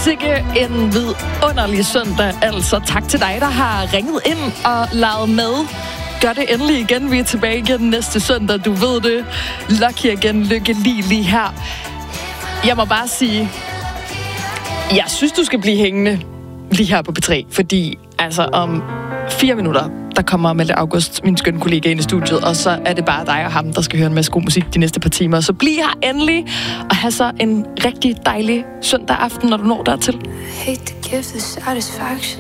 Sikke en vidunderlig søndag. Altså, tak til dig, der har ringet ind og lavet med. Gør det endelig igen. Vi er tilbage igen næste søndag. Du ved det. Lucky igen. Lykke lige her. Jeg må bare sige, jeg synes, du skal blive hængende lige her på P3, fordi altså om 4 minutter, der kommer Malte August, min skønne kollega, ind i studiet, og så er det bare dig og ham, der skal høre en masse god musik de næste par timer. Så bliv her endelig, og have så en rigtig dejlig søndag aften, når du når dertil. I hate to give the satisfaction.